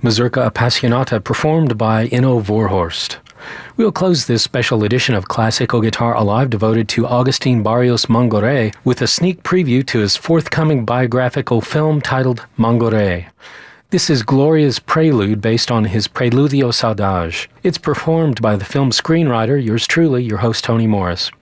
Mazurka Appassionata performed by Inno Vorhorst. We'll close this special edition of Classical Guitar Alive devoted to Agustin Barrios Mangoré with a sneak preview to his forthcoming biographical film titled Mangoré. This is Gloria's prelude based on his Preludio Saudade. It's performed by the film screenwriter, yours truly, your host Tony Morris.